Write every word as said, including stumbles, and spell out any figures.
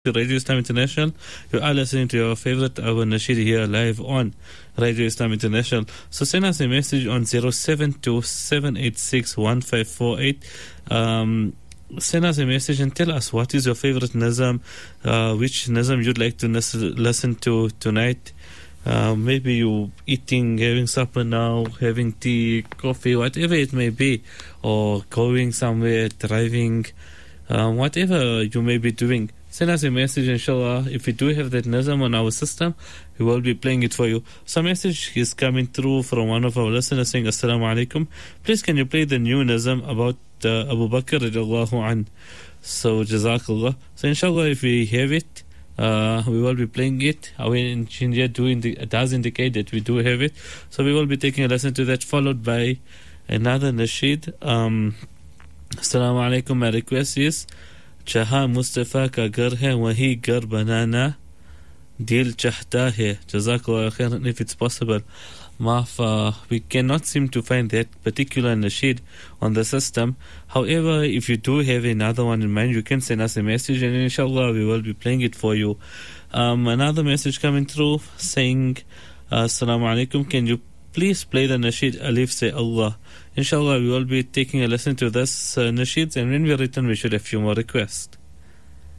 to Radio Islam International. You are listening to your favorite Abu Nasheed here live on Radio Islam International. So send us a message on zero seven two seven eight six one five four eight. Um, send us a message and tell us what is your favorite Nazam, uh, which Nazam you'd like to nas- listen to tonight. Uh, maybe you eating, having supper now, having tea, coffee, whatever it may be, or going somewhere, driving, uh, whatever you may be doing. Send us a message, inshallah. If we do have that Nazam on our system, we will be playing it for you. Some message is coming through from one of our listeners saying, Assalamu alaikum. Please can you play the new Nazam about uh, Abu Bakr radiallahu an. So, Jazakallah. So, inshallah, if we have it, uh, we will be playing it. Our engineer do indi- does indicate that we do have it. So, we will be taking a listen to that, followed by another nasheed. Um, Assalamu alaikum. My request is, जहाँ मुस्तफ़ा का घर है वहीं घर बनाना दिल चाहता है जज़ाकल्लाह खैर. If it's possible, maaf, uh, we cannot seem to find that particular nasheed on the system. However, if you do have another one in mind, you can send us a message and inshallah we will be playing it for you. Um, another message coming through saying, uh, Assalamu alaikum, can you please play the nasheed Alif Say Allah? Inshallah, we will be taking a listen to this uh, nasheeds, and when we return, we should have a few more requests.